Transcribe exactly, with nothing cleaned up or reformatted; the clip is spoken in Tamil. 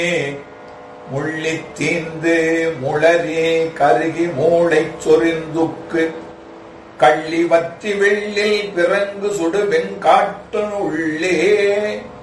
முள்ளித் தீந்து முளரே கருகி மூளைச் சொரிந்துக்கு கள்ளி வற்றி வெள்ளில் பிறங்கு சுடு வெண்காட்டு உள்ளே